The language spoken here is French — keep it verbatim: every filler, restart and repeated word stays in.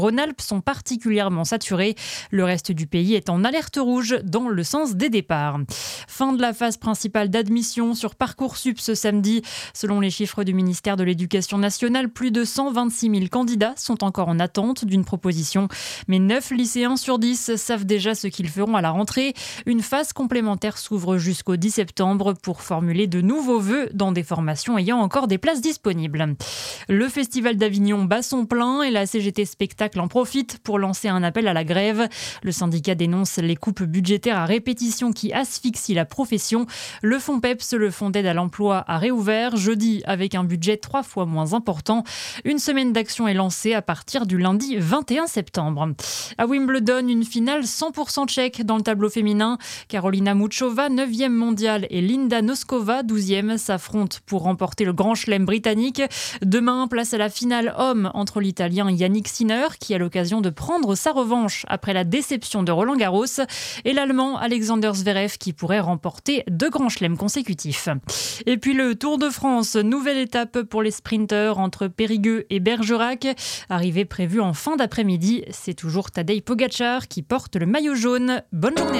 Rhône-Alpes sont particulièrement saturés. Le reste du pays est en alerte rouge dans le sens des départs. Fin de la phase principale d'admission sur Parcoursup ce samedi. Selon les chiffres du ministère de l'Éducation nationale, plus de cent vingt-six mille candidats sont encore en attente d'une proposition. Mais neuf lycéens sur dix savent déjà ce qu'ils feront à la rentrée. Une phase complémentaire s'ouvre jusqu'au dix septembre pour formuler de nouveaux vœux dans des formations ayant encore des places disponibles. Le Festival d'Avignon bat son plein et la C G T Spectacle en profite pour lancer un appel à la grève. Le syndicat dénonce les coupes budgétaires à répétition qui asphyxient la profession. Le fonds P E P S, le fonds d'aide à l'emploi, a réouvert jeudi avec un budget trois fois moins important. Une semaine d'action est lancée à partir du lundi vingt et un septembre. À Wimbledon, une finale cent pour cent tchèque dans le tableau féminin. Karolina Muchova, neuvième mondiale, et Linda Noskova, douzième, s'affrontent pour remporter le Grand Chelem britannique. Demain, place à la finale homme entre l'Italien Yannick Sinner, qui a l'occasion de prendre sa revanche après la déception de Roland Garros, et l'Allemand Alexander Zverev, qui pourrait remporter deux Grands Chelems consécutifs. Et puis le Tour de France, nouvelle étape pour les sprinteurs entre Périgueux et Bergerac. Arrivée prévue en fin d'après-midi, c'est toujours Tadej Pogačar qui porte le maillot jaune. Bonne journée.